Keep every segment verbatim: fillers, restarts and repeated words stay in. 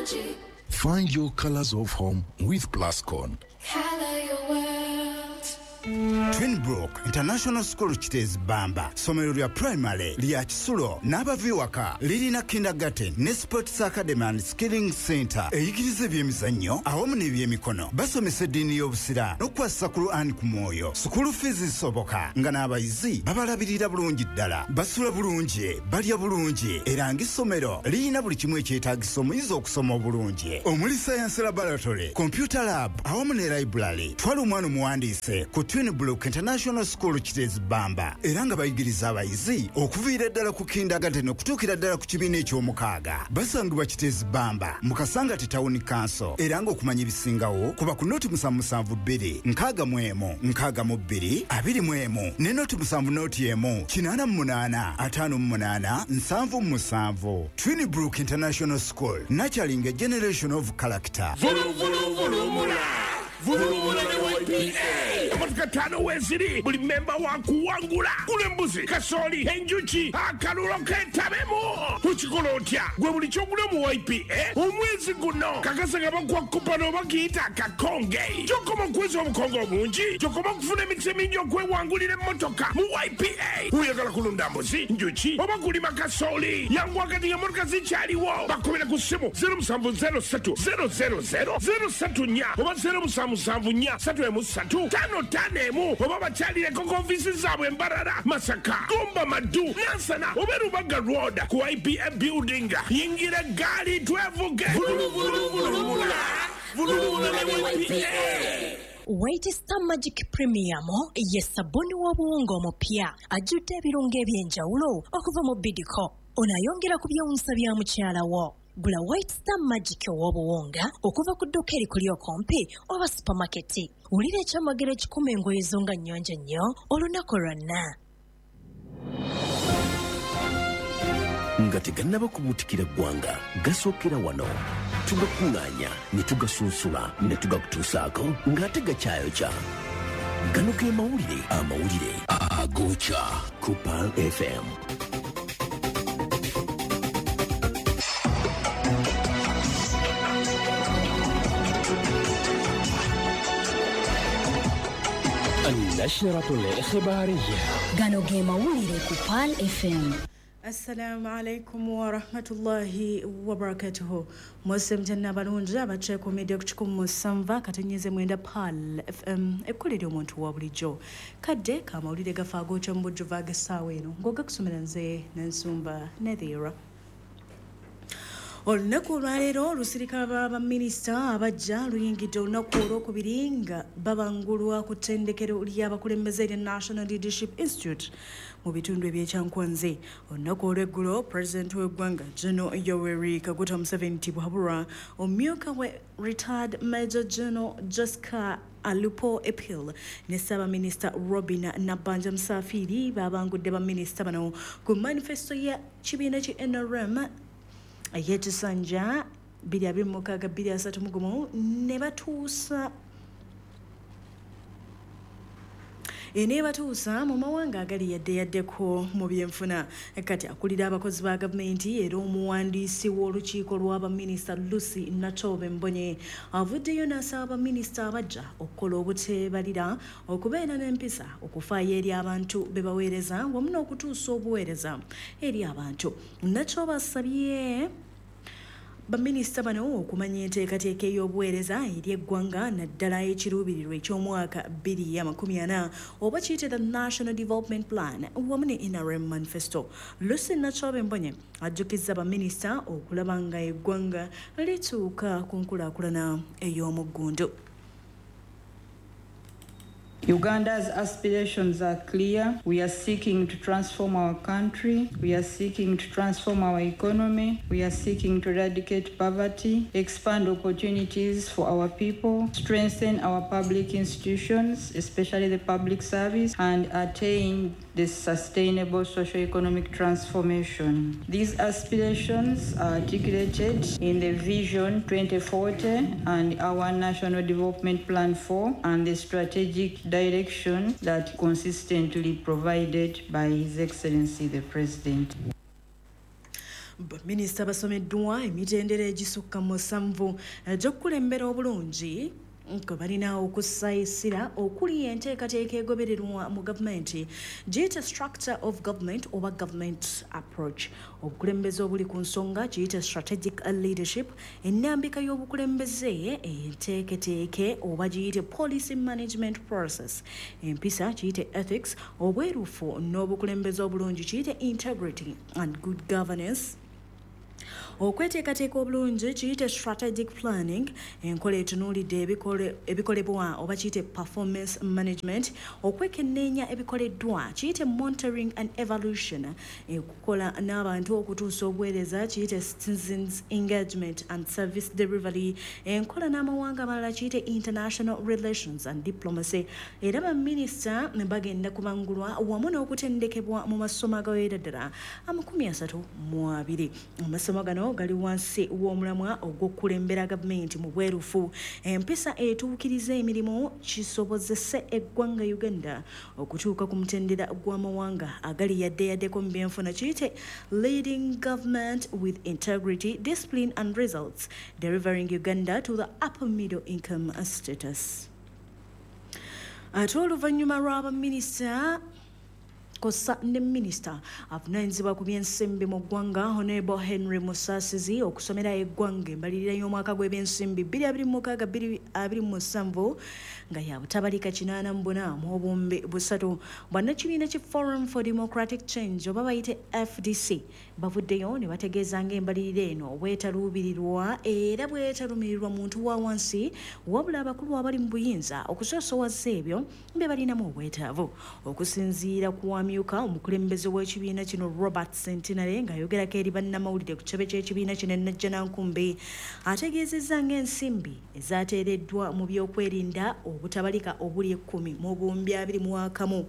Magic. Find your colors of home with Plascon. Color your world. Twinbrook International School Kitezi Bamba somero lya primary lya Kisulo n'abaviwaka lirina kindergarten ne sports academy and skilling center eyigiriza ebyemizannyo awamu n'ebyemikono basomesa eddiini y'obusira n'okwassa ku Quran ku mwoyo school fees zisoboka nga n'abayizi babalabirira bulungi ddala basula bulungi balya bulungi era ng'essomero lirina buli kimu ekyetaagisa omuyizi okusoma obulungi omuli science laboratory computer lab awamu ne library twala omwana omuwandiise ku Twinbrook International School Kitezi Bamba era nga bayigiriza abayizi okuviira ddala ku kindergarten okutuukira ddala ku kibiina eky'omukaaga basangibwa Kitezi Bamba mu Kasangati Town Council era nga okumanya ebisingawo kuba ku noti musanvu musanvu bbiri nkaaga mu emu nkaaga mu bbiri abiri mu emu ne noti musanvu noti emu kinaana mu munaana ataano mu munaana nsanvu mu musanvu Twinbrook International School nurturing a generation of character. Vulu vulu vulu mula Vulu ne Y P A Amatuka tano weziri buli memba wa kuwangula kule mbuzi kasoli enjuchi akalulo ketabemo tukikola otya gwe buli kyogula mu Y P A omwezi guno kakasanga bakwa kupano bakiyita kakonge kyokoma kwezi obukongo obungi kyokoma kufuna emikisa mingi okwewangulira emmotoka mu Y P A uyagala kulunda mbuzi njuchi oba kulima kasoli yangu wakati nga motoka zikyaliwo bakubira ku ssimu zero seven zero three zero zero zero zero three nnya oba zero seven musanvu nnya satu emu satu tano tano emu oba bakyalireko ku ofisi zaabwe Mbarara Masaka Gomba Madu Nansana oba Rubaga Road ku Y P A building yingira gaali twevuge vuluvuluvuluvula vuluvula ne Y P A. White Star Magic Premium ye sabuni w'obuwunga omupya ajjudde ebirungo eby'enjawulo okuva mu Bidco onayongera ku byewunsa bya mukyalawo. Gula White Star Magic w'obuwunga okuva ku dduuka erikuli okumpi oba supermarket. Wulira ekyamagero ekikuma engoye zo nga nnyonjo nnyo olunaku lwonna. Nga tegannaba kubuutikira ggwanga gasookera wano tugakuŋŋaanya ne tugasunsula ne tugakutuusaako ng'ate gakyayokya. Gano ge mawulire amawulire agookya ku Pearl F M. النشرة الإخبارية Gano ge mawulire ku Pearl F M. Assalamu alaikum wa rahmatullahi wa barakatuhu. Mwese mjana balungi abace ku media kuchikumu musanva katonyeze mwenda Pearl F M ekuliri omuntu wa bulijjo. Kadde ka mawulire gafaago kyo mbujju vaga saawa eno ngoga kusomera nze n'ensumba Nedhira. Olunaku olwaleero olusirika b'abaminisita abajja luyingidde olunaku olwokubiri nga babangulwa ku ttendekero ly'abakulembeze lya National Leadership Institute mu bitundu eby'ekyankwanzi. Olunaku olw'eggulo pulezidenti w'eggwanga General Yoweri Kaguta Museveni Tibuhaburwa omumyuka we retired Major General Jessica Alupo Epil ne Ssaabaminisita Robin Nabbanja Musafiri babangudde baminisita bano ku manifesto ya kibiina ki N R M ayekisanja biri abiri mu mukaaga bbiri asatu mu gumu ne batuusa ene batuusa mu mawanga agali yadde yaddeko mu byenfuna. Kati akulira abakozi ba gavumenti era omuwandiisi w'olukiiko lw'abaminisita Lucy Nachobe Mbonye avuddeyo n'asaba abaminisita abajja okukola obuteebalira okubeera n'empisa okufaayo eri abantu be baweereza wamu n'okutuusa obuweereza eri abantu. Nachobe asabye baminisita bano okumanya enteekateeka ey'obuweereza eri eggwanga naddala ekiruubirirwa eky'omwaka bbiri amakumi ana oba kiyite the National Development Plan wamu ne N R M Manifesto. Lucy Nachobe Mbonye ajjukizza baminisita okulaba nga eggwanga lituuka ku nkulaakulana ey'omuggundu. Uganda's aspirations are clear. We are seeking to transform our country. We are seeking to transform our economy. We are seeking to eradicate poverty, expand opportunities for our people, strengthen our public institutions, especially the public service, and attain this sustainable socio-economic transformation. These aspirations are articulated in the Vision twenty forty and our National Development Plan four and the strategic direction that consistently provided by His Excellency the President. baminisita basomeddwa emitendera egisukka mu musanvu gy'okukulembera obulungi nga balina okusayisira okuli enteekateeka egobererwa mu gavumenti giyite structure of government oba government approach obukulembeze obuli ku nsonga giyite strategic leadership ennambika y'obukulembeze enteeketeeke oba giyite policy management process empisa giyite ethics obwerufu n'obukulembeze obulungi giyite integrity and good governance okweteekateeka obulungi kiyite strategic planning enkola etunuulidde ebikolebwa oba kiyite performance management okwekenneenya ebikoleddwa kiyite monitoring and evolution okukola n'abantu okutuusa obuweereza kiyite citizens engagement and service delivery enkola n'amawanga amalala kiyite international relations and diplomacy era baminisita bagenda kubangulwa wamu n'okutendekebwa mu masomo agawerera ddala amakumi asatu mu abiri amasomo gano gali wansi w'omulamwa ogw'okulembera gavumenti mu bwerufu empisa etuukiriza emirimu kisobozese eggwanga Uganda okutuuka ku mutendera gw'amawanga agali yadde yaddeko mu byenfuna kiyite leading government with integrity discipline and results delivering Uganda to the upper middle income status. Ate oluvannyuma lw'abaminisita kosa ne minisita avunaanyizibwa ku byensimbi mu ggwanga Honorable Henry Musasizi okusomera eggwanga embalirira y'omwaka gw'ebyensimbi bbiri abiri mu mukaaga bbiri abiri mu musanvu nga yabutabalika kinaana mu buna mu obumbi busatu bannakibiina ki Forum for Democratic Change oba bayite F D C bavuddeyo ne bategeeza ng'embalirira eno bwetaluubirirwa era bwetalumirirwa muntu wa wansi wabula abakulu abali mu buyinza okusoosowaza ebyo be balinamu obwetaavu okusinziira ku wamyuka omukulembeze w'ekibiina kino Robert Centenary ng'ayogerako eri bannamawulire ku kitebe ky'ekibiina kino Najja Nankumbi ategeezezza ng'ensimbi ezaateereddwa mu byokwerinda obutabalika obuli ekkumi mu buwumbi abiri mu akamu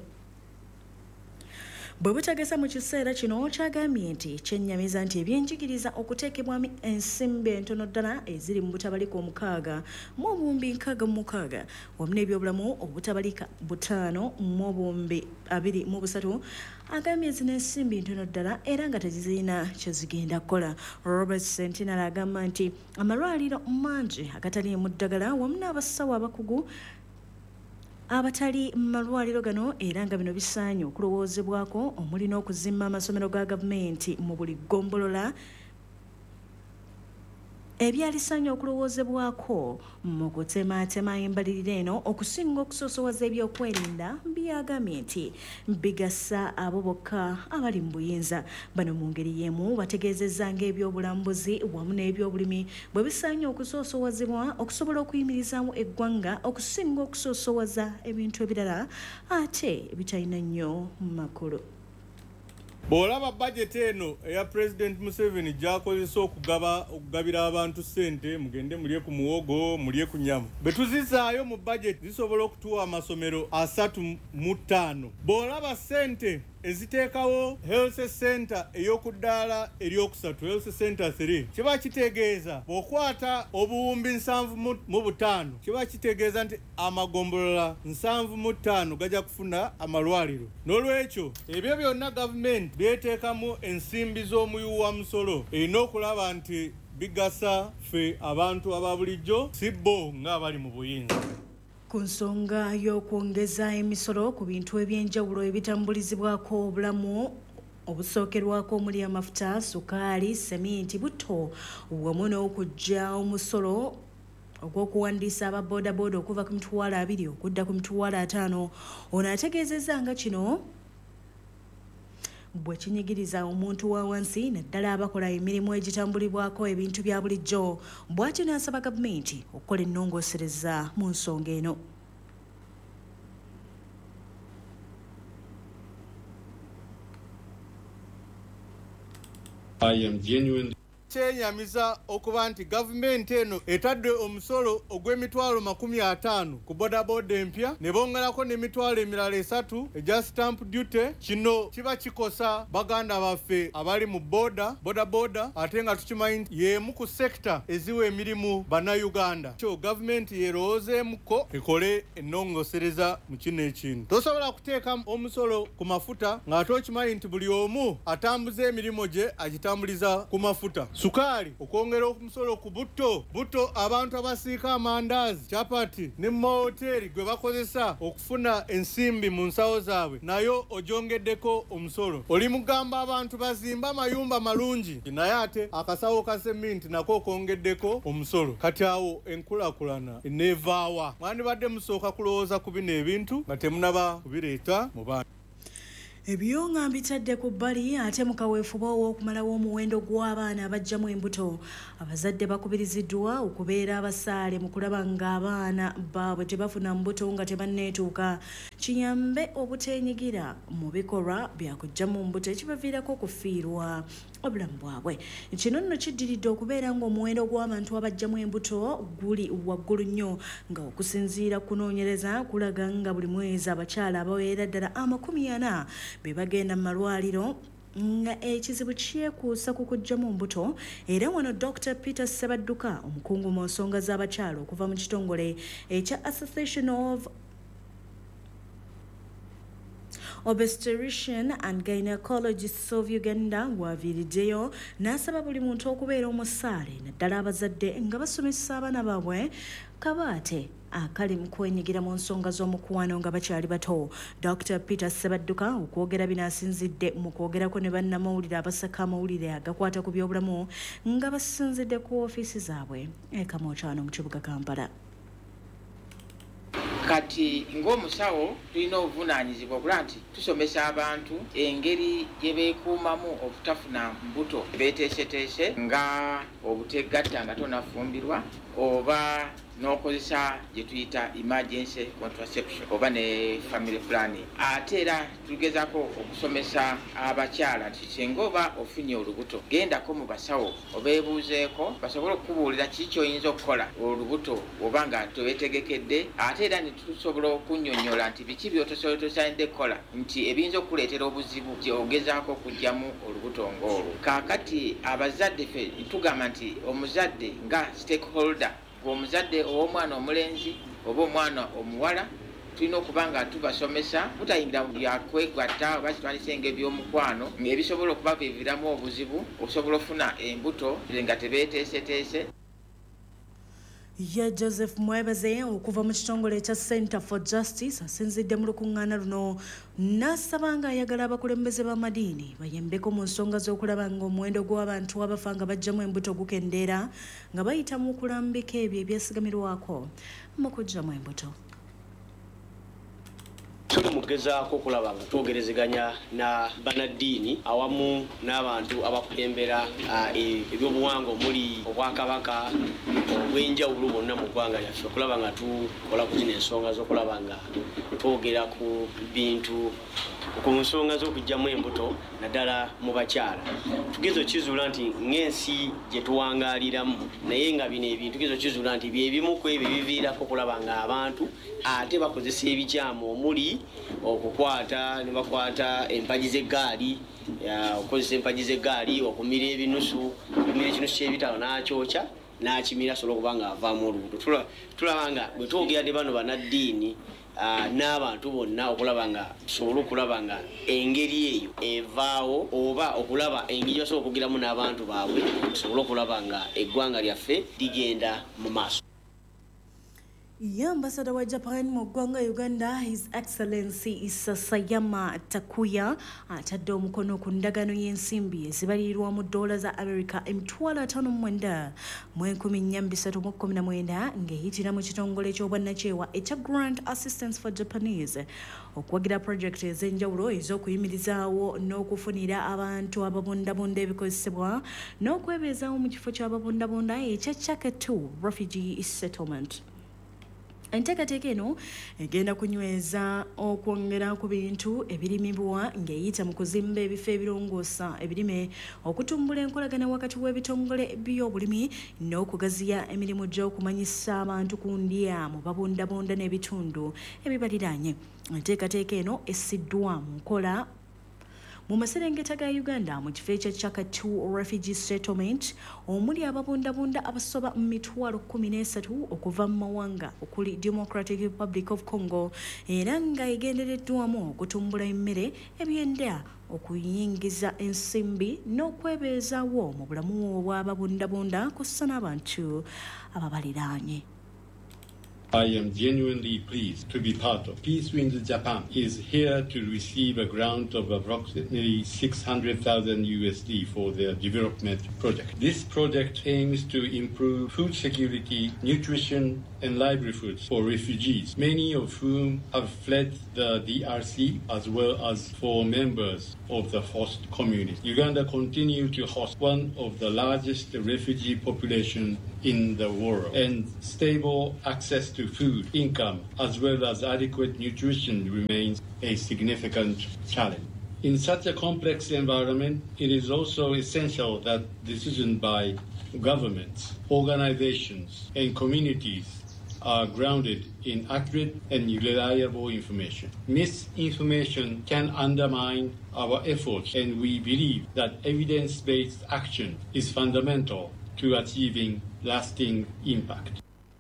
bwe butagasa mu kiseera kino kyagambye nti kyennyamiza nti ebyenjigiriza okuteekebwamu ensimbi entono ddala eziri mu butabalika omukaaga mu obuwumbi nkaaga mu mukaaga wamu n'ebyobulamu obutabalika butaano mu obuwumbi abiri mu busatu agambye zino ensimbi ntono ddala era nga tezirina kye zigenda kukola. Robert Centenary agamba nti amalwaliro mangi agatali mu ddagala wamu n'abasawo abakugu abatali malwaliro gano era nga bino bisaanye okulowoozebwako omuli n'okuzimba amasomero ga gavumenti mu buli ggombolola ebyalisaanye okulowoozebwako mu kutematema embalirira eno okusinga okusoosowaza ebyokwerinda byagambye nti bigasa abo bokka abali mu buyinza bano mu ngeri y'emu bategeezezza ng'ebyobulambuzi wamu n'ebyobulimi bwe bisaanye okusoosowazibwa okusobola okuyimirizaamu eggwanga okusinga okusoosowaza ebintu ebirala ate bitalina nnyo makulu. Bw'olaba bajeti eno eya President Museveni gy'akozesa okugaba okugabira abantu ssente mugende mulye ku muwogo mulye ku nyama bwe tuzizaayo mu bajeti zisobola okutuwa amasomero asatu mu ttaano. Bw'olaba ssente eziteekawo health center ey'okuddaala eryokusatu health center three kiba kitegeeza bw'okwata obuwumbi nsanvu mu butaano kiba kitegeeza nti amagombolola nsanvu mu ttaano gajja kufuna amalwaliro. N'olwekyo ebyo byonna gavumenti byeteekamu ensimbi z'omuyuwa musolo erina okulaba nti bigasa ffe abantu aba bulijjo si bo ng'abali mu buyinza. Ku nsonga y'okwongeza emisolo ku bintu ebyenjawulo ebitambulizibwako obulamu obusookerwako omuli amafuta sukaali seminti butto wamu n'okujja omusolo ogw'okuwandiisa ababoodaboda okuva ku mitwalo abiri okudda ku mitwalo ataano ono ategeezezza nga kino bwe kinyigiriza omuntu wa wansi naddala abakola emirimu egitambulibwako ebintu bya bulijjo bw'atyo n'asaba gavumenti okukola ennongoosereza mu nsonga eno. I am genuinely kyenyamiza okuba nti gavumenti eno etadde omusolo ogw'emitwalo makumi ataano ku bodaboda empya ne bongerako n'emitwalo emirala esatu egya stamp duty. Kino kiba kikosa baganda baffe abali mu boda bodaboda ate nga tukimanyi nti y'emu ku sekita eziwa emirimu bannayuganda. Kyo gavumenti yerowoozeemuko ekole ennongosereza mu kino ekintu. Tosobola kuteeka omusolo ku mafuta ng'ate okimanyi nti buli omu atambuza emirimu gye agitambuliza ku mafuta. Sukaali okwongera omusolo ku butto butto abantu abasiika amandaazi chapati ne mahoteri gwe bakozesa okufuna ensimbi mu nsawo zaabwe nayo ogyongeddeko omusolo. Oli mugamba abantu bazimba amayumba malungi naye ate akasawo ka seminti nako okwongeddeko omusolo. Kati awo enkulaakulana eneevaawa? Mwandibadde musooka kulowooza ku bino ebintu nga temunaba kubireeta mu bantu. Ebyo nga mbitadde ku bbali ate mu kaweefube w'okumalawo omuwendo gw'abaana abajjamu embuto. Abazadde bakubiriziddwa okubeera abasaale mu kulaba ng'abaana baabwe tebafuna mbuto nga tebanneetuuka. Kiyambe obuteenyigira mu bikolwa bya kuggyamu mbuto ekibaviirako okufiirwa obulamu bwabwe. Kino nno kiddiridde okubeera ng'omuwendo gw'abantu abajjamu embuto guli waggulu nnyo nga okusinziira kunoonyereza kulaga nga buli mwezi abakyala abaweera ddala amakumi ana be bagenda mu malwaliro nga ekizibu kyekuusa ku kuggyamu mbuto. Era wano Doctor Peter Sebadduka omukungu mu nsonga z'abakyala okuva mu kitongole ekya Association of Obstetrician and Gynecologists of Uganda waviriddeyo n'asaba buli muntu okubeera omusaale naddala abazadde nga basomesa abaana baabwe kabaate akali mu kwenyigira mu nsonga z'omukwano nga bakyali bato. Doctor Peter Sebadduka okwogera bino asinzidde mu kwogerako ne bannamawulire abasaka amawulire agakwata ku byobulamu nga basinzidde ku ofiisi zaabwe e Kamokyano mu kibuga Kampala. Kati ng'omusawo tulina obuvunaanyizibwa obula nti tusomesa abantu engeri gye beekuumamu obutafuna mbuto beeteeseteese nga obutegatta nga tonafumbirwa oba n'okozesa gye tuyita emergency contraception oba ne family planning. Ate era tugezako okusomesa abakyala nti singa oba ofunye olubuto gendako mu basawo obeebuuzeeko basobole okukubuulira kiki ky'oyinza okukola olubuto oba nga tobeetegekedde. Ate era tusobola okunnyonnyola nti biki by'otosaanidde kukola nti ebiyinza okuleetera obuzibu gye ogezaako okuggyamu olubuto ng'olwo. Kaakati abazadde ffe tugamba nti omuzadde nga stakeholder omuzadde ow'omwana omulenzi oba omwana omuwala tulina okuba nga tubasomesa butayingira mu byakwegatta oba kitwandise ng'ebyomukwano ebisobola okuba biviiramu obuzibu okusobola okufuna embuto nga tebeeteeseteese. Ya Joseph Mwebaze okuva mu kitongole ekya Center for Justice asinzidde mu lukuŋŋaana luno n'asaba nga ayagala abakulembeze b'amadiini bayembeko mu nsonga z'okulaba ng'omuwendo gw'abantu abafa nga bajjamu embuto gukendeera nga bayita mu kulambika ebyo ebyesigamirwako mu kuggyamu embuto. Tuli mugezaako okulaba nga twogerezeganya na banaddiini awamu n'abantu abakulembera ebyobuwangwa omuli obwakabaka obw'enjawulo bonna mu ggwanga lyaffe okulaba nga tukola ku zino ensonga z'okulaba nga twogera ku bintu ku nsonga z'okuggyamu embuto naddala mu bakyala. Tugeza okizuula nti ng'ensi gye tuwangaaliramu naye nga bino ebintu tugeza okizuula nti byebimu ku ebyo biviirako okulaba nga abantu ate bakozesa ebikyamu omuli okukwata ne bakwata empagi z'eggaali okukozesa empagi z'eggaali okumira ebinusu okumira ekinusu ky'ebitabo n'akyokya n'akimira asobola okuba nga avaamu olubuto. Tulaba nga bwe twogera ne bano banaddiini n'abantu bonna okulaba nga tusobole okulaba nga engeri eyo evaawo oba okulaba engeri basobola okugiramu n'abantu baabwe tusobole okulaba nga eggwanga lyaffe ligenda mu maaso. Ye ambassador wa Japan mu ggwanga Uganda His Excellency Sasayama Takuya atadde omukono ku ndagaano y'ensimbi ezibalirirwa mu ddoola za America emitwalo ataano mu mwenda mu enkumi nnya bisatu mu kkumi na mwenda ng'eyitira mu kitongole ky'obwannakyewa ekya Grant Assistance for Japanese okwagira projekiti ez'enjawulo ez'okuyimirizaawo n'okufunira abantu ababundabunda ebikozesebwa n'okwebeezaawo mu kifo ky'ababundabunda ekya Chake two Refugee Settlement. Enteekateeka eno egenda kunyweza okwongera ku bintu ebirimibwa ng'eyita mu kuzimba ebifo ebirongoosa ebirime, okutumbula enkolagana wakati w'ebitongole by'obulimi n'okugaziya emirimu gy'okumanyisa abantu ku ndya mu babundabunda n'ebitundu ebibaliraanye. Enteekateeka eno essiddwa mu nkola mu maserengeta ga Uganda mu kifo ekya Chakatu Refugee Settlement omuli ababundabunda abasoba mu mitwalo kkumi n'esatu okuva mu mawanga okuli Democratic Republic of Congo, era nga egendereddwamu okutumbula emmere, ebyenda, okuyingiza ensimbi n'okwebeezaawo mu bulamu obw'ababundabunda kw'ossa n'abantu ababaliraanye. I am genuinely pleased to be part of Peace Winds Japan is here to receive a grant of approximately six hundred thousand U S D for their development project. This project aims to improve food security, nutrition, and livelihoods for refugees, many of whom have fled the D R C, as well as for members of the host community. Uganda continues to host one of the largest refugee populations in the world, and stable access to food, income, as well as adequate nutrition remains a significant challenge. In such a complex environment, it is also essential that decisions by governments, organizations, and communities are grounded in accurate and reliable information. Misinformation can undermine our efforts, and we believe that evidence-based action is fundamental to achieving lasting impact.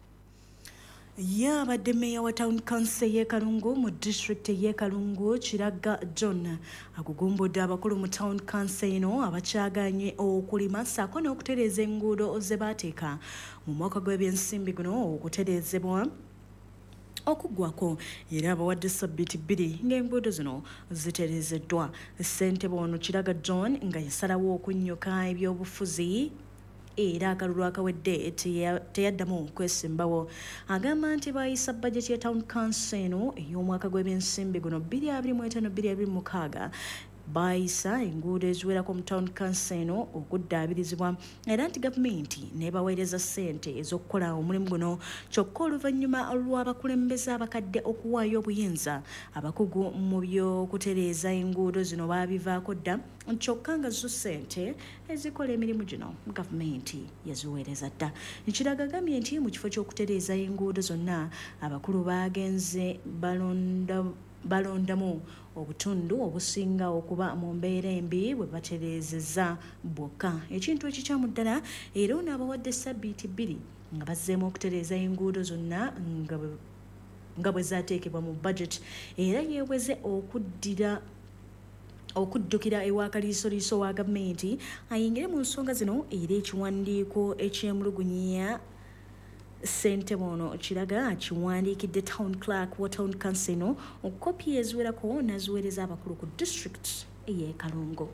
Yabadde Meya wa Town Council y'e Kalungu mu district y'e Kalungu Kiraga John agugumbudde abakulu mu Town Council eno abakyaganye okulima ssaako n'okutereeza enguudo ze baateeka mu mwaka gw'ebyensimbi guno okutereezebwa okuggwako, era abawadde sabbiiti bbiri ng'enguudo zino zitereezeddwa. Ssentebe ono Kiraga John nga yasalawo okunnyuka ebyobufuzi era akalulu akawedde teyaddamu kwesimbawo. Agamba nti baayisa bajeti ya Town Council eno ey'omwaka gw'ebyensimbi guno bbiri abiri mu etaano bbiri abiri mu mukaaga baayisa enguudo eziwerako mu Town Council eno okuddaabirizibwa, era nti gavumenti n'ebaweereza ssente ez'okukola omulimu guno, kyokka oluvannyuma lw'abakulembeze abakadde okuwaayo obuyinza abakugu mu by'okutereeza enguudo zino baabivaako dda, kyokka nga zo ssente ezikola emirimu gino gavumenti yaziweereza dda. Kiraga agambye nti mu kifo ky'okutereeza enguudo zonna abakulu baagenze balonda balondamu obutundu obusinga okuba mu mbeera embi bwe batereezezza bwokka. Ekintu ekikyamu ddala era ono abawadde sabbiiti bbiri nga bazzeemu okutereeza enguudo zonna nga bwe zaateekebwa mu budget, era yeeweze okuddira okuddukira ewa kaliisoliiso wa gavumenti ayingire mu nsonga zino, era ekiwandiiko ekyemulugunyiya ssentebe ono Kiraga akiwandiikidde Town Clerk wa Town Council eno, kopi eziwerako n'aziweereza abakulu ku district ey'e Kalungu.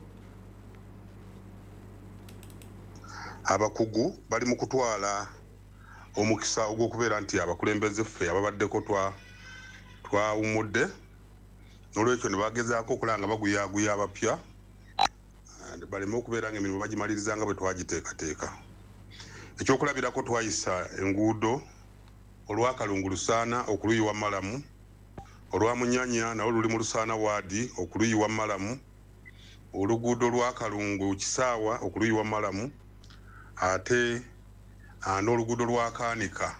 Abakugu bali mu kutwala omukisa ogw'okubeera nti abakulembeze ffe ababaddeko twawumudde, n'olwekyo ne bagezaako okulanga baguyaaguya abapya baleme okubeera ng'emirimu bagimaliriza nga bwe twagiteekateeka. Ekyokulabirako twayisa enguudo olwa Kalungu Lusaana okuluyi wa Malamu, olwa Munyanya nawo luli mu Lusaana waadi okuluyi wa Malamu, oluguudo lwa Kalungu Kisaawa okuluyi wa Malamu, ate n'oluguudo lwa Kaanika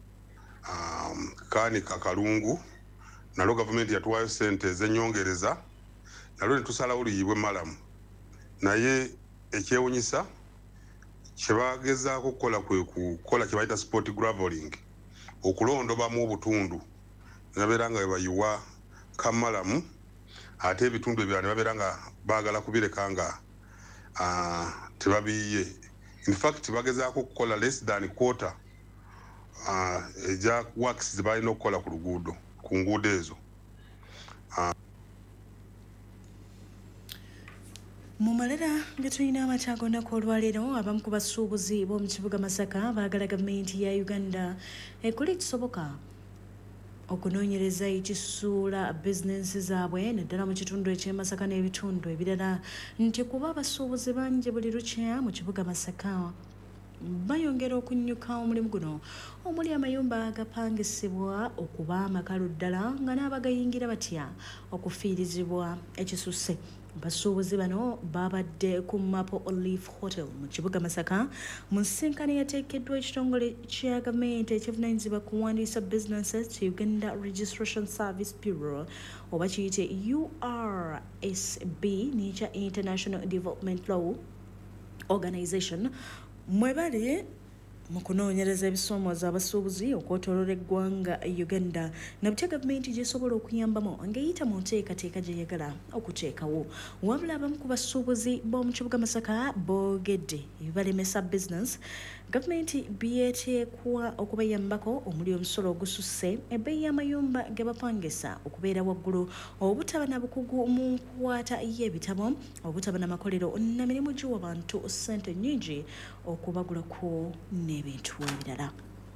Kaanika Kalungu nalwo gavumenti yatuwaayo ssente ez'ennyongereza, nalwo ne tusalawo luyibwe Malamu. Naye ekyewunyisa kye bagezaako okukola kwe kukola kye bayita sport graveling, okulondobamu obutundu ne babeera nga bayiwa Kamalamu, ate ebitundu ebirala ne babeera nga baagala kubireka nga tebabiyiye. In fact bagezaako okukola less than quarter eja works ze balina okukola ku luguudo ku nguudo ezo. Mu malala ge tulina amatyagonako olwaleero, abamu ku basuubuzi b'omu kibuga Masaka baagala gavumenti ya Uganda ekole ekisoboka okunoonyereza ekisuula bizinensi zaabwe naddala mu kitundu eky'e Masaka n'ebitundu ebirala, nti kuba abasuubuzi bangi buli lukya mu kibuga Masaka bayongera okunnyuka omulimu guno omuli amayumba agapangisibwa okuba amakalu ddala nga n'abagayingira batya okufiirizibwa ekisusse. Basuubuzi bano babadde ku Maple Olive Hotel mu kibuga Masaka mu nsinkano yateekeddwa ekitongole kya gavumenti ekivunaanyizibwa ku kuwandiisa businesses to Uganda Registration Service Bureau oba kiyite U R S B n'ekya International Development Law Organization mwebale mu kunoonyereza ebisoomooza abasuubuzi okwetooloola eggwanga Uganda na butya gavumenti gy'esobola okuyambamu ng'eyita mu nteekateeka gye yagala okuteekawo. Wabula abamu ku basuubuzi b'omu kibuga Masaka boogedde ebibalemesa business gavumenti byeteekwa okubayambako omuli omusolo ogususse, ebbeeyi y'amayumba ge bapangisa okubeera waggulu, obutaba na bukugu mu nkwata y'ebitabo, obutaba n'amakolero na mirimu giwa bantu ssente nnyingi okubagulako n'ebintu ebirala.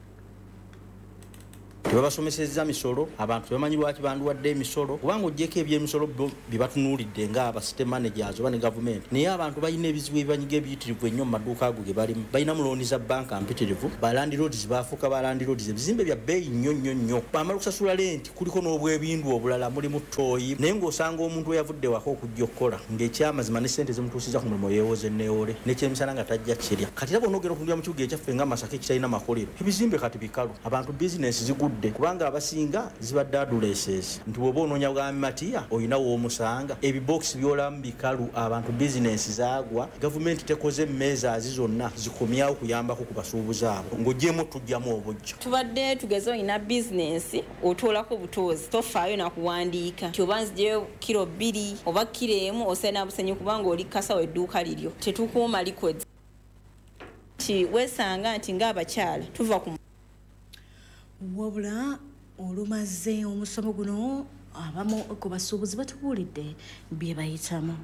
Tebabasomesezza misolo, abantu tebamanyi lwaki banduwadde emisolo kubanga oggyeko eby'emisolo bye batunuulidde ng'aba city managers oba ne gavumenti, naye abantu balina ebizibu ebibanyiga ebiyitirivu ennyo mu maduuka ago ge balimu. Balina mulooni za banka mpitirivu, ba landlords baafuuka ba landlords, ebizimbe bya bbeeyi nnyo nnyo nnyo. Bamala okusasula lenti kuliko n'obwebindu obulala, mulimu ttooyi, naye ng'osanga omuntu eyavudde waka okujja okukola ng'ekyamazima ne ssente zimutuusiza ku mulimu yeewoze neewole n'ekyemisana nga tajja kirya. Kati era bonna ogenda okutundira mu kibuga ekyaffe nga Masaka ekitalina makolero, ebizimbe kati bikalu, abantu bizinesi zigudde kubanga abasinga zibadde addresses nti bw'oba onoonya bwami matiya olina w'omusanga. Ebibookisi byolamu bikalu, abantu bizinesi zaagwa. Gavumenti tekoze mmeezaazi zonna zikomyawo kuyambako ku basuubuzi abo ng'oggyemu tujjamu obujjo. Tubadde tugeze olina bizinesi otuolako butuuzi tofaayo na kuwandiika nti oba nzijeyo kiro bbiri oba kiro emu osena busenyi kubanga oli kasa wedduuka liryo, tetukuuma likodi ti weesanga nti ng'abakyala tuva ku wabula olumaze omusomo guno abamu ku basuubuzi batubuulidde bye bayitamu.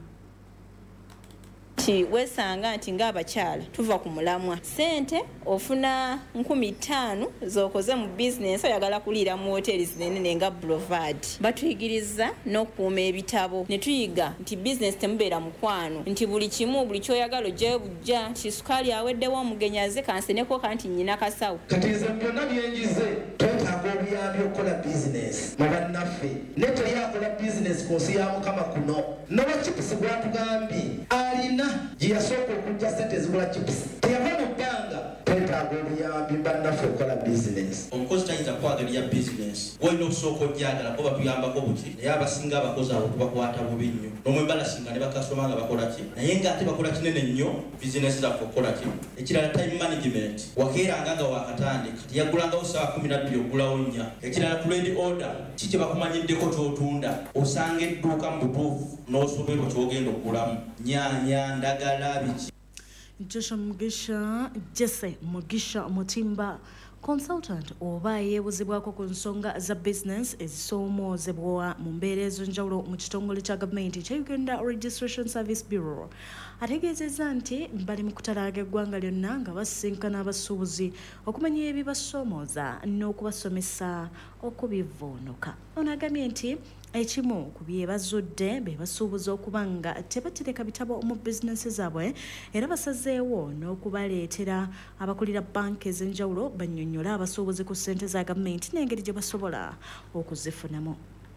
Ti weesanga nti ng'abakyala tuva ku mulamwa, ssente ofuna nkumi ttaano z'okoze mu bizinesi oyagala kuliira mu hoteri zinene nga Boulevard. Batuyigiriza n'okukuuma ebitabo ne tuyiga nti bizinesi temubeera mukwano, nti buli kimu buli kyoyagala ojjayo bujja, nti sukaali aweddewo omugenyi aze kanseneko kanti nnyina kasawo. Kati nze byonna byenjize twetaaga obuyambi okukola bizinesi mu bannaffe ne teyakola bizinesi ku nsi ya Mukama kuno. Nowa chipusi gwatugambye alina gye yasooka okujja ssente ezigula chipusi teyava mu bbanga. Twetaaga obuyambi bannaffe okukola bizinesi. Omukozi tayinza kwagalira bizinesi wolina okusooka ojjagala ko batuyambako buki, naye abasinga abakozi abo tubakwata bubi nnyo n'omwembalasinga ne bakasitoma nga bakola ki, naye ng'ate bakola kinene nnyo bizinesi zaffe okukola ki. Ekirala time management, wakeeranga nga wakatandika teyaggulangawo ssaawa kumi nabbiri oggulawo nnya. Ekirala trade order, ki kye bakumanyiddeko ky'otunda, osanga edduuka mu butuufu n'osoberwa ky'ogenda oggulamu, nyaanya, ndagala, biki. Joshua Mugisha Jesse Mugisha Mutimba consultant oba yeebuzibwako ku nsonga za business ezisoomoozebwa mu mbeera ez'enjawulo mu kitongole kya gavumenti kya Uganda Registration Service Bureau ategeezezza nti bali mu kutalaaga eggwanga lyonna nga basisinkana abasuubuzi okumanya ebibasoomooza n'okubasomesa okubivvuunuka. Ono agambye nti ekimu ku bye bazudde be basuubuza okuba nga tebatereka bitabo mu bizinesi zaabwe era basazeewo n'okubaleetera abakulira banka ez'enjawulo bannyonnyola abasuubuzi ku ssente za gavumenti n'engeri gye basobola okuzifunamu.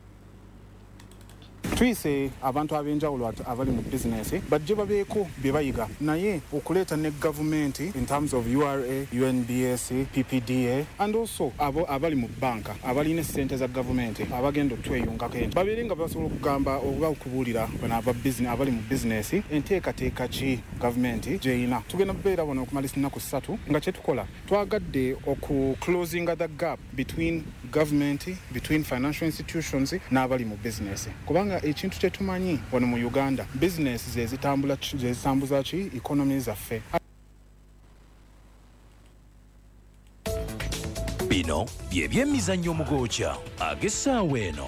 Tuyise abantu ab'enjawulo abali mu bizinesi bajje babeeko bye bayiga naye okuleeta ne gavumenti in terms of U R A, U N B S, P P D A and also abo abali mu banka abalina essente za gavumenti abagenda okutweyungako ente babeere nga basobola okugamba oba okubuulira bano abali mu bizinesi enteekateeka ki gavumenti gyeyina. Tugenda kubeera wano okumalisa ennaku ssatu nga kyetukola twagadde okuclosinga the gap between government, between financial institutions n'abali mu bizinesi kubanga ekintu kye tumanyi wano mu Uganda bizinesi ze zitambula ze zitambuza ki economy zaffe. Bino bye by'emizannyo omugoocha ag'essaawa eno.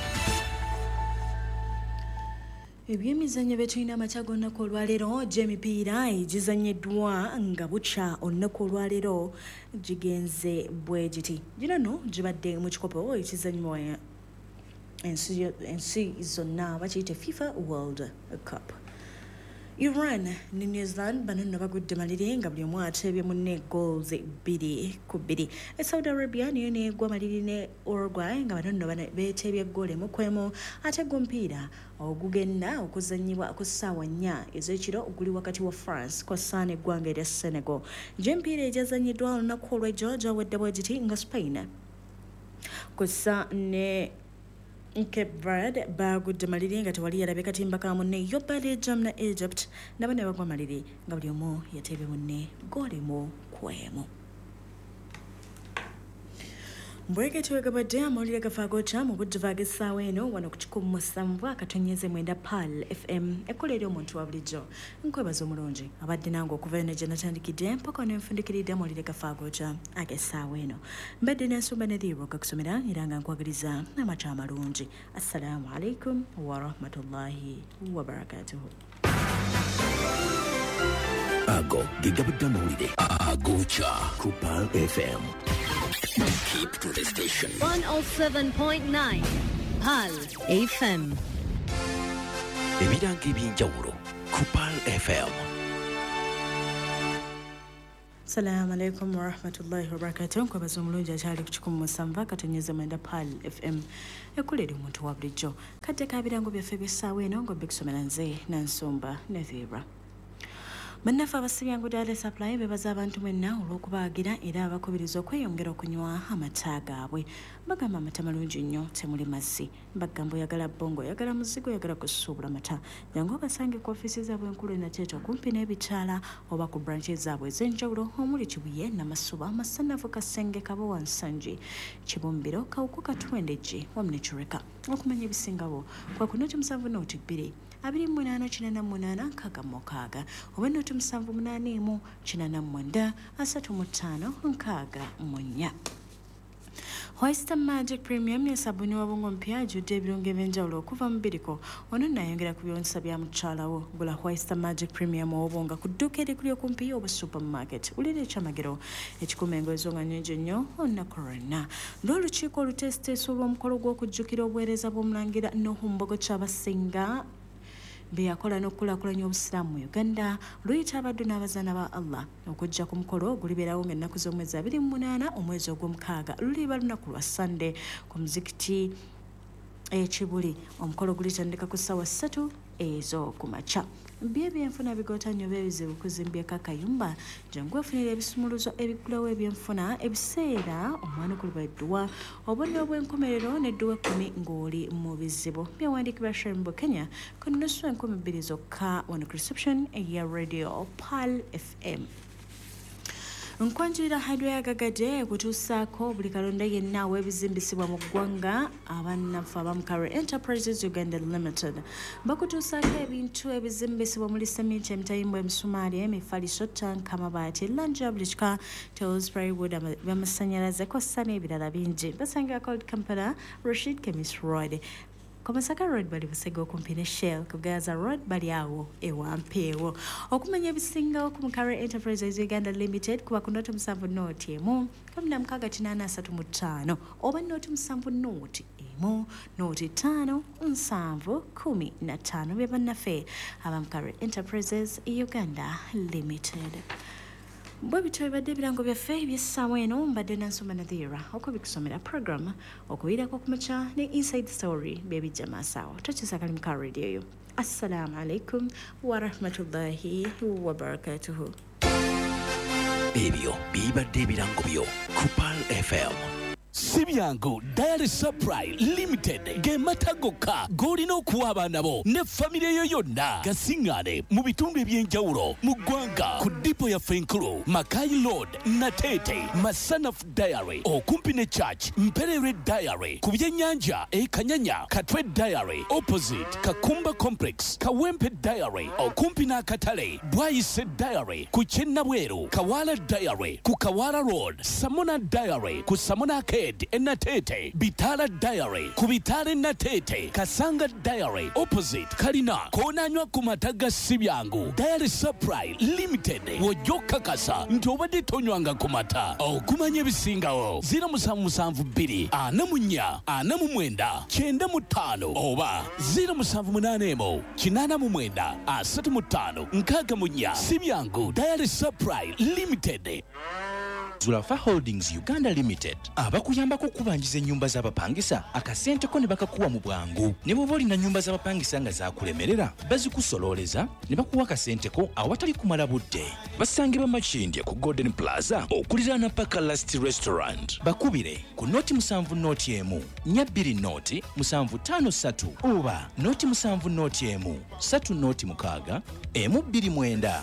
Ebyemizannyo betulina amakya g'olunaku olwaleero gy'emipiira egizannyiddwa nga bukya olunaku olwaleero gigenze bwe giti. Gino nno gibadde mu kikopo ekizannyibwa ensi zonna bakiyita FIFA World Cup. Iran ne New Zealand bano nno bagudde maliri nga buli omu ateebye munne goals bbiri ku bbiri. Saudi Arabia niyo neegwa maliri ne Uruguay nga bano nno beeteebye ggoolo emu ku emu ate gumpiira ogugenda okuzannyibwa ku ssaawa nnya ez'ekiro oguli wakati wa France kw'ossa n'eggwanga erya Senegal. Gy'empiira egyazannyiddwa olunaku olw'ejjo gyawedde bwe giti nga Spain kw'ossa ne Cape Verde bagudde maliri nga tewali yalabe katimba ka munne yo Belgium na Egypt nabo ne bagwa maliri nga buli omu yateebye munne ggoolo emu ku emu. Mbwege tuwegabadde amawulire gafaagoca mu bujjuva ag'essaawa eno wano ku kikumi mu ssanvu akatonyeze mwenda Pal F M ekkola eri omuntu wa bulijjo. Nkwebaza omulungi abadde nange okuva eno gye natandikidde mpaka nenfundikiridde amawulire gafaagoca ag'essaawa eno. Mbadde n'ensumba ne Dhiiru gakusomera era nga nkwagaliza amaca amalungi. Assalamu alaikum wa rahmatullahi wa barakatuhu. Ago gigabadde amawulire agoca ku Pal F M. Keep to the station. one oh seven point nine Pal F M. Ebiranga eby'enjawulo ku Pal F M. Assalamu alaikum wa rahmatullahi wa barakatuh. Nkwebaza omulungi akyali ku kikumi mu ssanvu akatonyeza mwenda Pal F M ekkola eri omuntu wa bulijjo. Kadde kabirango byaffe by'essaawa eno ng'obbe kusomera nze Nansumba ne Dhiiru. Bannaffe abasibyangu Dale Supply bebaza abantu mwenna olw'okubaagira era abakubiriza okweyongera okunywa amata gaabwe. Bagamba amata malungi nnyo temuli mazzi. Bagamba oyagala bbongo oyagala muzigo oyagala kusuubula mata. Jangu obasange ku ofiisi zaabwe enkulu e Nateto kumpi n'ebitaala oba ku branches zaabwe ez'enjawulo omuli Kibuye, Namasuba, Masanafu, Kasenge, Kabowa, Nsangi, Kibumbiro, Kawuku, Katwendejje wamu ne Kireka. Okumanya ebisingawo kwa ku noti musanvu nooti bbiri abiri munaana kinana munaana nkaaga mukaaga oba noti musanvu munaana emu kinana mwenda asatu mu ttaano nkaaga mu nnya. Oyster Magic Premium ya sabuni wa bongo mpya ajudde ebirungo eby'enjawulo okuva mu Bidco. Ono nayongera ku byonsa bya mukyalawo. Gula Oyster Magic Premium obonga ku dduuka erikuli okumpi oba supermarket. Ulira ekyamagero ekikuma engozo nga nnyingi nnyo olunaku lwonna. N'olukiiko olutesiteesa olw'omukolo gw'okujjukira obuweereza bw'omulangira Nuhu Kyabasinga beyakola n'okukulaakulanya obusiraamu mu Uganda luyita abaddu n'abazaana ba Allah okujja ku mukolo gulibeerawo ng'ennaku z'omwezi abiri mu munaana omwezi ogw'omukaaga luliba lunaku lwa Sande ku muzikiti ekibuli. Omukolo gulitandika ku ssaawa ssatu ez'okumakya. Bye byenfuna bigootanye oba ebizibu kuzimbyeko akayumba jangu efunira ebisumuluzo ebigulawo ebyenfuna ebiseera omwana okuliba edduwa obudde obw'enkomerero n'edduwa ekkumi ng'oli mu bizibu. Byawandiikibwa Shambo Kenya ku nnusu enkumi bbiri zokka wano ku reception eya radio Pal F M. Nkwanjulira Hydroyagagadde kutuusaako buli kalonda yenna aw'ebizimbisibwa mu ggwanga abannaffe ab'Amukare Enterprises Uganda Limited bakutuusaako ebintu ebizimbisibwa muli seminti, emitayimbwa, emisumaali, emifaliso, tanka, amabaati, lanja, bulikika, tools, plywood, amasannyalaze kw'ossa n'ebirala bingi. Basangira Cold Kampala, Rashid Chemist Road. Komasaka Road bali Busega okumpi ne Shell ku Gaza Road bali awo ewampeewo. Okumanya ebisingawo ku Mukare Enterprises Uganda Limited kuba ku noti musanvu nooti emu kumi na mukaaga kinaana asatu mu ttaano oba noti musanvu nooti emu nooti ttaano nsanvu kumi na ttaano bye bannaffe aba Mukare Enterprises Uganda Limited. Bwe bityo bibadde ebirango byaffe eby'essaawa eno mbadde Nansumba ne Dhiiru okubikusomera program okuviirako kumakya ne Inside Story bye bijja maasawo. Tokyusa kalimu ka radio yo. Assalamu alaikum wa rahmatullahi wa barakatuhu. Ebyo bibadde ebirango byo ku Pal F M. Sibyango Dale Supply Limited ge matagoka golina okuwa abaana bo ne famire yo yonna gasingane mu bitundu eby'enjawulo mu ggwanga ku dipo ya Fenkulu, Makai Road, Natete, Masanafu Diary okumpi ne Church, Mperere Diary ku byennyanja e Kanyanya, Katwe Diary opposite Kakumba Complex, Kawempe Diary okumpi n'akatale, Bwayise Diary ku Kyennabweru, Kawala Diary ku Kawala Road, Samona Diary ku Samona K Limited Enatete, Bitala Diary, Kubitale Natete, Kasanga Diary, opposite Kalina, Konanywa Kumataga Sibyangu, Diary Supply Limited, Wojoka Kasa, Ntobadi Tonywanga Kumata, O Kumanye Bisingao, Zira Musamu Musamvu Biri, Anamunya, Anamumwenda, Chenda Mutano, Oba, Zira Musamvu Munanemo, Chinana Mumwenda, Asatu Mutano, Nkaga Munya, Sibyangu, Diary Supply Limited. Zulafa Holdings Uganda Limited abakuyambako kubanjiza ennyumba z'abapangisa akasente ko ne bakakuwa mu bwangu ne bw'oba olina nnyumba z'abapangisa nga zakulemerera bazikusololeza ne bakuwa akasente ko awatali kumala budde. Basangibwa Makindye ku Golden Plaza okuliraana Paka Last Restaurant. Bakubire ku noti musanvu noti emu nnya bbiri noti musanvu ttaano ssatu oba noti musanvu noti emu ssatu noti mukaaga emu bbiri mwenda.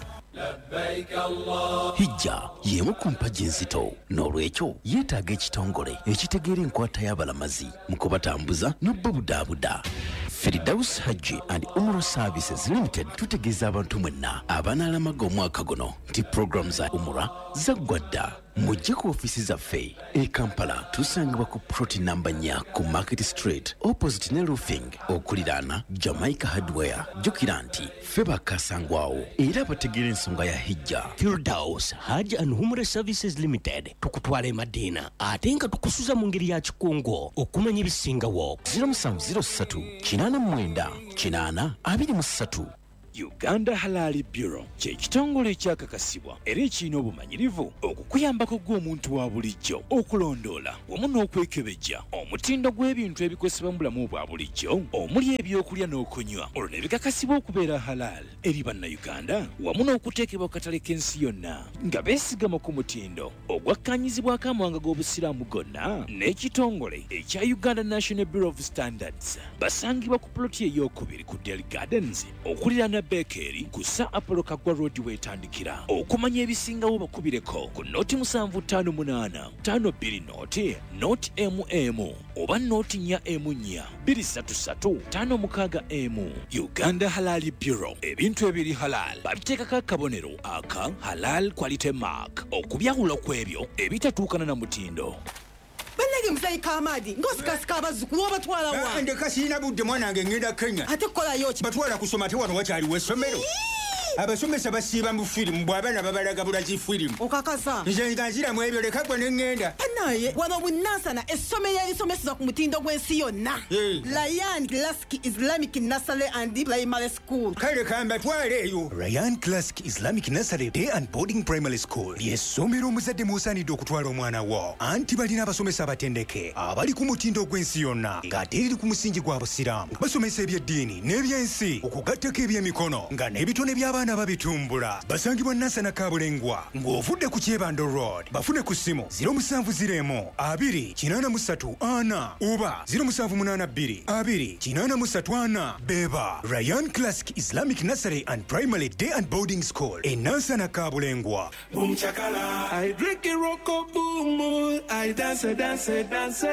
Hijja yemu ku mpagi enzito n'olwekyo yeetaaga ekitongole ekitegeera enkwata y'abalamazi mu kubatambuza n'obbabudaabuda. Firdaus Hajji and Umrah Services Limited tutegeeza abantu mwenna abanaalamaga omwaka guno nti program za Umrah zaggwa dda. Mujje ku ofisi zaffe e Kampala tusangibwa ku ploti namba nnya ku Market Street opposite ne roofing okuliraana Jamaica Hardware. Jjukira nti ffe bakasangwawo era bategeera ensonga ya hijja. Firdaus Hajj and Umrah Services Limited tukutwala e Madina ate nga tukusuza mu ngeri ya kikungo okumanya ebisingawo. zero seven zero three kinaana mwenda kinaana abiri mu ssatu. Uganda Halali Bureau kye kitongole ekyakakasibwa era ekirina obumanyirivu okukuyambako gw'omuntu wa bulijjo okulondoola wamu n'okwekebejja omutindo gw'ebintu ebikozesebwa mu bulamu obwa bulijjo omuli ebyokulya n'okunywa olwo ne bikakasibwa okubeera halal eri bannayuganda wamu n'okuteekebwa ku katale k'ensi yonna nga beesigama ku mutindo ogwakkaanyizibwako amawanga g'obusiraamu gonna n'ekitongole ekya Uganda National Bureau of Standards. Basangibwa ku ploti ey'okubiri ku Dairy Gardens okuliraana Bakery kusa Apollo Kagwa Road wetandikira. Okumanya ebisingawo bakubireko ku noti musanvu ttaano munaana ttaano bbiri noti noti emu emu oba noti nnya emu nnya bbiri ssatu ssatu ttaano mukaaga emu. Uganda Halali Bureau ebintu ebiri halal babiteekako akabonero aka Halal Quality Mark okubyawula kw'ebyo ebitatuukana na mutindo. Bannage musayi Kamadi ngosikasika abazzukulu obatwala wa ndeka sirina budde mwana wange ngenda Kenya ate kukolayo ki batwala kusoma te wano wakyaliwo essomero abasomesa basiiba mu firimu bw'abaana babalaga bulaki firimu okakasa nze nga nziramu ebyo leka gwe ne ŋŋenda naye wano bunansana essomero erisomeseza ku mutindo gw'ensi yonna Ryan Classic Islamic Nursery and Primary School. Kale kambatwale eyo. Ryan Classic Islamic Nursery Day and Boarding Primary School ly'essomero omuzadde musaanidde okutwala omwana wo anti balina abasomesa abatendeke abali ku mutindo gw'ensi yonna ng'ate eri ku musingi gwa busiraamu. Basomesa ebyeddiini n'ebyensi okugattako ebyemikono nga n'ebitone by'abaana babitumbula. Basangibwa Nansana Kabulengwa ng'ovudde ku Kyebando Road. Bafune ku ssimu zero musanvu ziro emu abiri kinaana mu ssatu ana oba zero musanvu munaana bbiri abiri kinaana mu ssatu ana. Beba Ryan Classic Islamic Nursery and Primary Day and Boarding School e Nansana Kabulengwa. Boom chakala, I drink a rocko boom, I dance, dance, dance.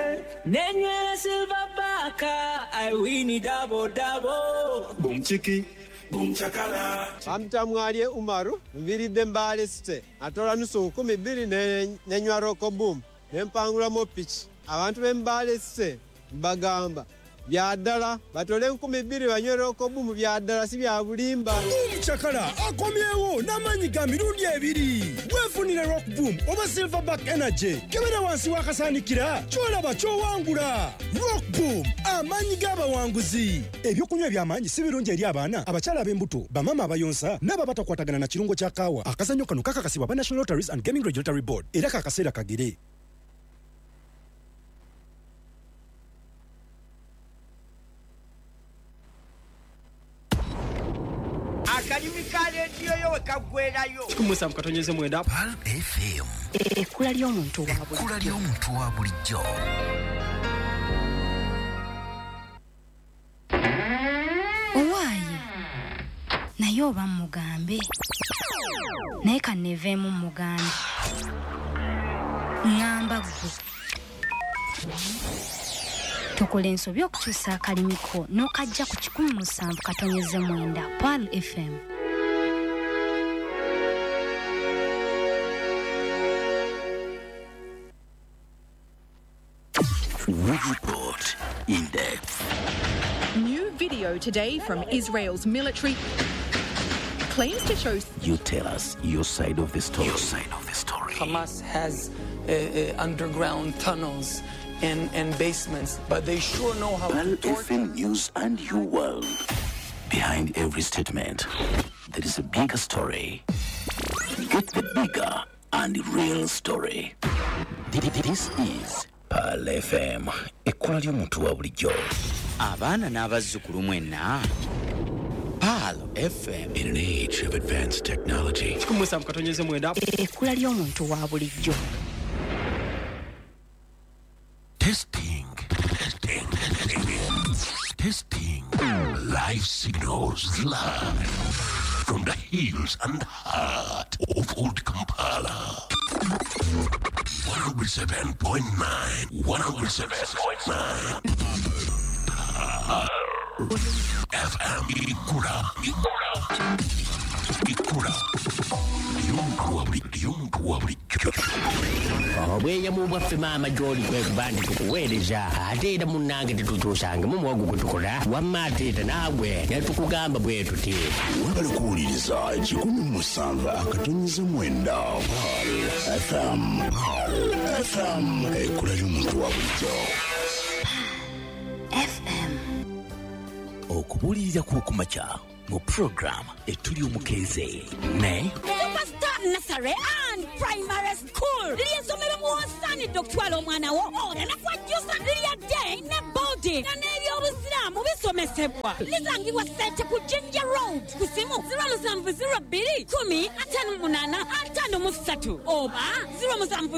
Nenye silver baka, I win double double. Boom chiki. Amtamwalye Umaru mviridde mbaale site atola nusu nkumi bbiri nenywa roko boom nempangula mu pitch abantu b'embaale site bagamba byaddala batole nkumi bbiri banywe roko boom byaddala si bya bulimba. Chakala akomyewo n'amanyi ga mirundi ebiri weefunire rock boom oba silverback energy kebera wansi wakasaanikira kyolaba kyowangula. Rock boom amanyi g'abawanguzi. Ebyokunywa eby'amaanyi si birungi eri abaana abakyala ab'embuto bamama abayonsa n'abo batakwatagana na kirungo kya kaawa. Akazannyo kano kakakasibwa ba National Lotteries and Gaming Regulatory Board era kakaseera kagere. Akanyumi ka rediyo yo wekagwerayo kikumusa mukatonyeze mwenda Pal F M ekkula ly'omuntu wa bulijjo. ekkula ly'omuntu wa bulijjo. Owaaye naye oba mugambe naye kanneeveemu mugambe ŋŋamba ggwe tokola ensobi okukyusa akalimiko n'okajja ku kikumi musanvu katonyeze mwenda Pal F M. We report in depth. New video today from Israel's military claims to show. You tell us your side of the story. Your side of the story. Hamas has uh, uh, underground tunnels and, and basements, but they sure know how Pal to torture. F M News and your world. Behind every statement, there is a bigger story. Get the bigger and real story. This is Pal F M. Ekkola ly'omuntu wa bulijjo. Abaana n'abazzukulu mwenna. Pal F M. In an age of advanced technology. Ekkula ly'omuntu wa bulijjo. Testing. Testing. Testing. Live signals live from the hills and heart of Old Kampala. one oh seven point nine. one oh seven point nine. F M Ikura. Ikura. obweyamo bwaffe maama gy'oli kwe kuba nti tukuweereza ate era munnange tetutuusange mu muwagu gwe tukola wamma ate era naagwe ne tukugamba bwe tuti webale kuwuliriza kikumi mu musanvu akatonnyeza mwenda Pal F M. F M ekkula ly'omuntu wa bulijjo. F M. Okubuulirira kw'okumakya mu program etuli omukeeze ne Superstar Nursery and Primary School. Ly'essomero muwosaanidde okutwala omwana wo oleme kwajjusa ly'adde ne boodi nga n'ebyobusiraamu bisomesebwa. Lisangibwa Ssente ku Jinja Road ku simu zero seven zero two kumi ataano munaana ataano mu ssatu oba zero seven